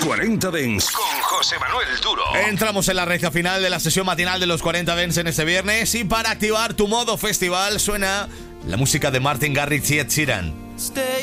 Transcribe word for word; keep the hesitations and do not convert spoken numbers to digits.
cuarenta Dance con José Manuel Duro. Entramos en la recta final de la sesión matinal de los cuarenta Dance en este viernes. Y para activar tu modo festival suena la música de Martin Garrix y Ed Sheeran.